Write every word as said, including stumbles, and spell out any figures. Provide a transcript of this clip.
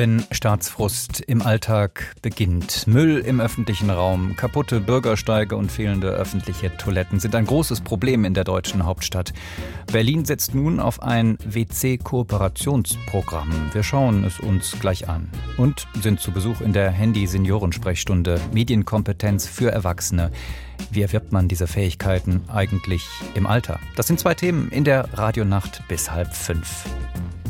Wenn Staatsfrust im Alltag beginnt, Müll im öffentlichen Raum, kaputte Bürgersteige und fehlende öffentliche Toiletten sind ein großes Problem in der deutschen Hauptstadt. Berlin setzt nun auf ein W C-Kooperationsprogramm. Wir schauen es uns gleich an und sind zu Besuch in der Handy-Seniorensprechstunde Medienkompetenz für Erwachsene. Wie erwirbt man diese Fähigkeiten eigentlich im Alter? Das sind zwei Themen in der Radionacht bis halb fünf.